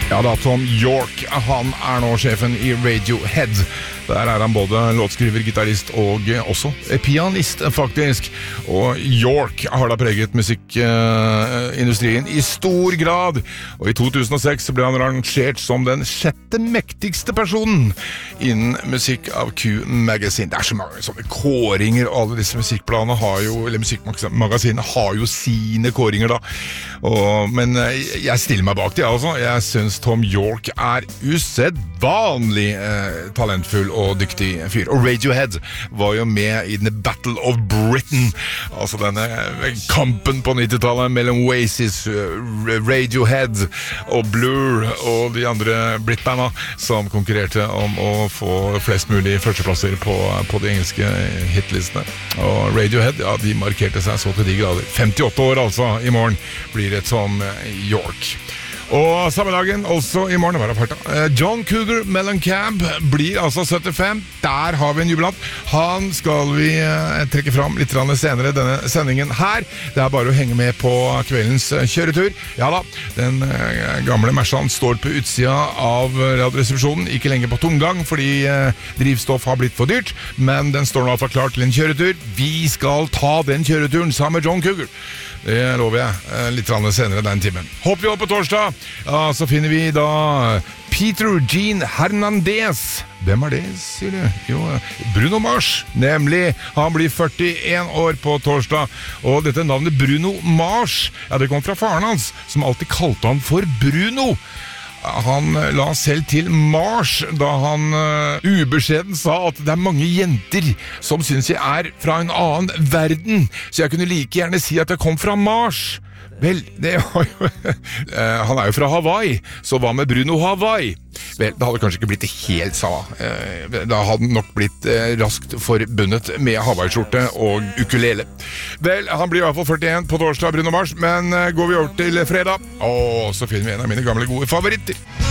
Ja da, Tom York, han nå sjefen I Radiohead. Der han både låtskriver, gitarist og også pianist, faktisk. Og York har da preget musikkindustrien I stor grad. Og I 2006 ble han rangert som den 6. mektigste personen innen musikk av Q Magazine. Det så mange sånne kåringer, og alle disse musikkbladene har jo, eller musikkmagasinene har jo sine kåringer da. Men jeg stiller meg bak det, altså. Jeg synes Tom York usedvanlig talentfull og dyktig fyr. Og Radiohead var jo med I The Battle of Britain, altså denne kampen på 90-tallet mellom Oasis, Radiohead og Blur og de andre Britbandene som konkurrerte om å få flest mulig førsteplasser på de engelske hitlistene. Og Radiohead, ja, de markerte seg så til de grader. 58 år altså I morgen blir det Tom York. Og samme dagen, også I morgen, John Cougar Mellencamp blir altså 75. Der har vi en jubilant. Han skal vi trekke fram litt senere denne sendingen her. Det bare å henge med på kveldens kjøretur. Ja da, den gamle Mersan står på utsida av radioresepsjonen, ikke lenger på tomgang, fordi drivstoff har blitt for dyrt, men den står nå klar til en kjøretur. Vi skal ta den kjøreturen sammen med John Cougar. Det lover jeg litt senere den timen. Hopper vi opp på torsdag, ja, så finner vi da Peter Gene Hernandez. Hvem det, sier du? Jo, Bruno Mars, nemlig. Han blir 41 år på torsdag. Og dette navnet Bruno Mars, ja, det kom fra faren hans, som alltid kalte han for Bruno. Han la selv til Mars da han ubeskjeden sa at det mange jenter som synes jeg fra en annen verden, så jeg kunne like gjerne si at jeg kom fra Mars. Vel, det var jo han jo fra Hawaii, så hva med Bruno Hawaii? Vel, det hadde kanskje ikke blitt helt samme. Da hadde han nok blitt raskt forbundet med Hawaii-skjorte og ukulele. Vel, han blir I hvert fall 41 på torsdag, Bruno Mars, men går vi over til fredag, så finner vi en av mine gamle gode favoritter.